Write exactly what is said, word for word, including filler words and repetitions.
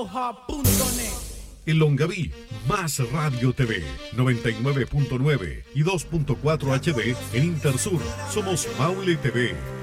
Jauja punto net. En Longaví, Más Radio T V, noventa y nueve punto nueve y dos punto cuatro H D en Intersur. Somos Maule T V.